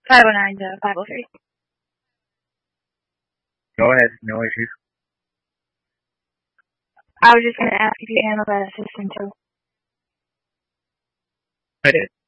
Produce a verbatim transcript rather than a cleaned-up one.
five oh nine to five oh three. Go ahead, no issues. I was just going to ask if you handle that assistant too. I did.